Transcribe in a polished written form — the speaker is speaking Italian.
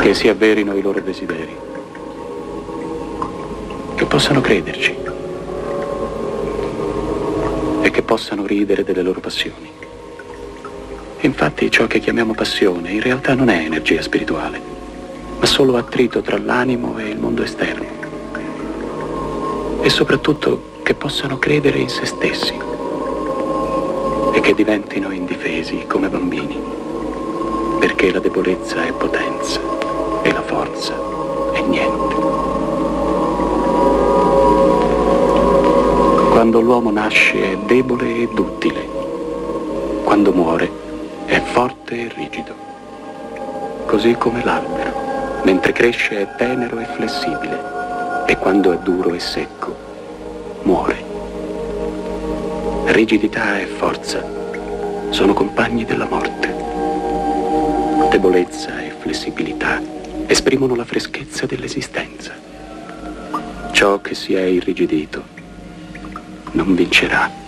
che si avverino i loro desideri, che possano crederci e che possano ridere delle loro passioni. Infatti ciò che chiamiamo passione in realtà non è energia spirituale, ma solo attrito tra l'animo e il mondo esterno. E soprattutto che possano credere in se stessi e che diventino indifesi come bambini, perché la debolezza è potenza e la forza è niente. Quando l'uomo nasce è debole e duttile, quando muore è forte e rigido, così come l'albero, mentre cresce è tenero e flessibile, e quando è duro e secco, muore. Rigidità e forza sono compagni della morte. Debolezza e flessibilità esprimono la freschezza dell'esistenza. Ciò che si è irrigidito non vincerà.